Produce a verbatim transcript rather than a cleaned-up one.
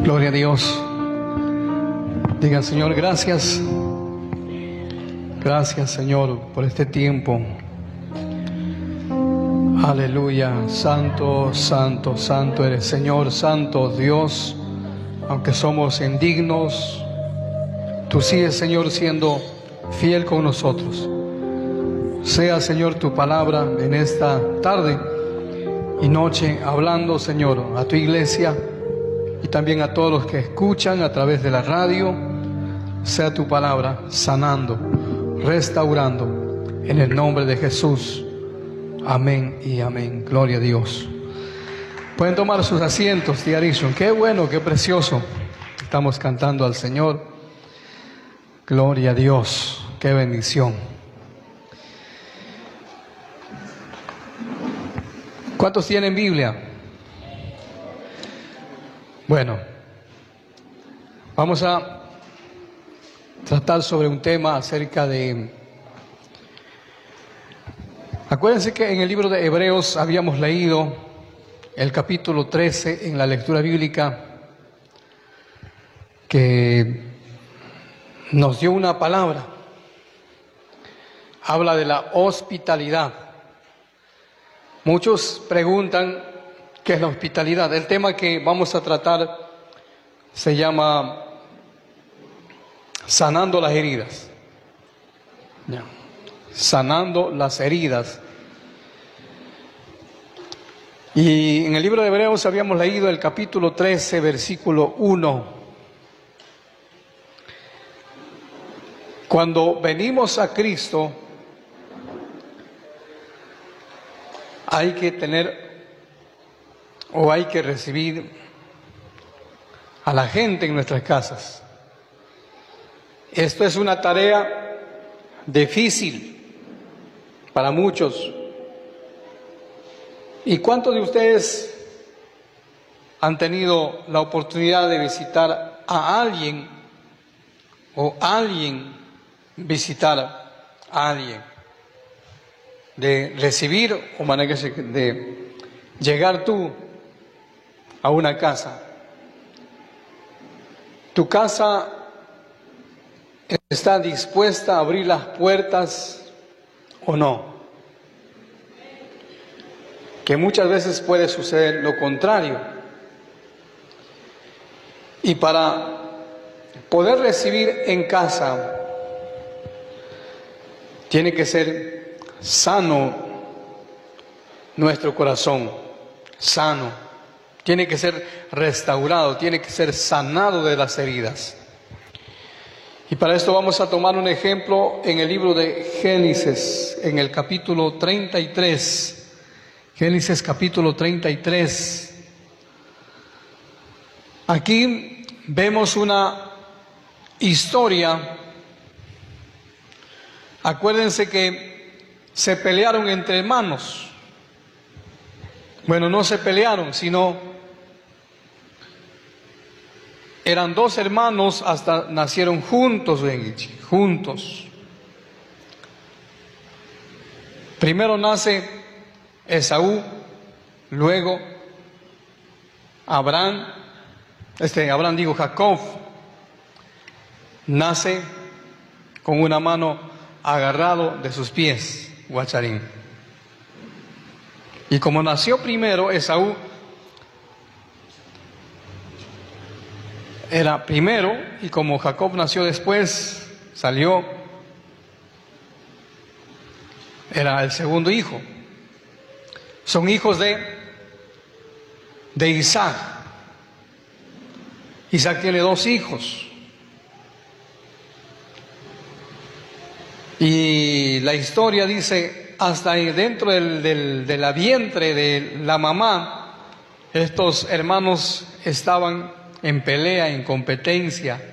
Gloria a Dios. Digan, Señor, gracias. Gracias, Señor, por este tiempo. Aleluya. Santo, santo, santo eres, Señor, santo Dios. Aunque somos indignos, tú sigues, Señor, siendo fiel con nosotros. Sea, Señor, tu palabra en esta tarde y noche, hablando, Señor, a tu iglesia y también a todos los que escuchan a través de la radio. Sea tu palabra sanando, restaurando, en el nombre de Jesús. Amén y amén. Gloria a Dios. Pueden tomar sus asientos, tía Arishon. Qué bueno, qué precioso. Estamos cantando al Señor. Gloria a Dios. Qué bendición. ¿Cuántos tienen Biblia? Bueno, vamos a tratar sobre un tema acerca de... Acuérdense que en el libro de Hebreos habíamos leído el capítulo trece en la lectura bíblica, que nos dio una palabra. Habla de la hospitalidad. Muchos preguntan qué es la hospitalidad. El tema que vamos a tratar se llama sanando las heridas. Ya. Sanando las heridas. Y en el libro de Hebreos habíamos leído el capítulo trece, versículo uno. Cuando venimos a Cristo, hay que tener o hay que recibir a la gente en nuestras casas. Esto es una tarea difícil para muchos. ¿Y cuántos de ustedes han tenido la oportunidad de visitar a alguien o alguien visitar a alguien? De recibir o de llegar tú a una casa. ¿Tu casa está dispuesta a abrir las puertas o no? Que muchas veces puede suceder lo contrario. Y para poder recibir en casa, tiene que ser sano nuestro corazón, sano. Tiene que ser restaurado, tiene que ser sanado de las heridas. Y para esto vamos a tomar un ejemplo en el libro de Génesis, en el capítulo treinta y tres. Génesis capítulo treinta y tres. Aquí vemos una historia. Acuérdense que se pelearon entre hermanos. Bueno, no se pelearon, sino eran dos hermanos, hasta nacieron juntos, juntos. Primero nace Esaú, luego Abraham, este Abraham digo Jacob, nace con una mano agarrado de sus pies, guacharín. Y como nació primero Esaú, era primero, y como Jacob nació después, salió, era el segundo hijo. Son hijos de, de Isaac. Isaac tiene dos hijos. Y la historia dice, hasta dentro del, del, de la vientre de la mamá, estos hermanos estaban en pelea, en competencia.